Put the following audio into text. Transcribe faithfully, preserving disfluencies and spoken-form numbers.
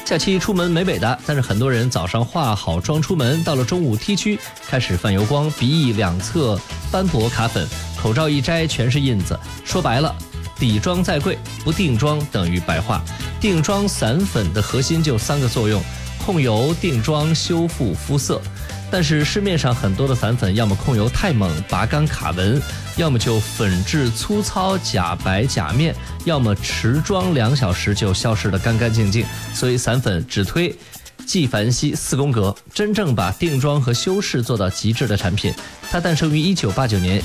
假期出门美美的，但是很多人早上化好妆出门，到了中午 T 区开始泛油光，鼻翼两侧斑驳卡粉，口罩一摘全是印子。说白了，底妆再贵，不定妆等于白化。定妆散粉的核心就三个作用：控油、定妆、修复肤色。但是市面上很多的散粉，要么控油太猛，拔干卡纹，要么就粉质粗糙，假白假面，要么持妆两小时就消失得干干净净。所以散粉只推纪梵希四宫格，真正把定妆和修饰做到极致的产品。它诞生于一九八九年，